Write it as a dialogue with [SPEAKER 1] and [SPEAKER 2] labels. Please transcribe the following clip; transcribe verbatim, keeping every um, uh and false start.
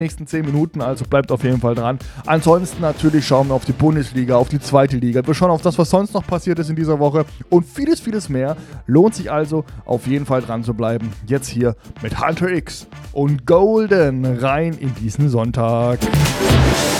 [SPEAKER 1] nächsten zehn Minuten, also bleibt auf jeden Fall dran. Ansonsten natürlich schauen wir auf die Bundesliga, auf die zweite Liga. Wir schauen auf das, was sonst noch passiert ist in dieser Woche und vieles, vieles mehr. Lohnt sich also auf jeden Fall dran zu bleiben. Jetzt hier mit Hunter X und Golden rein in diesen Sonntag.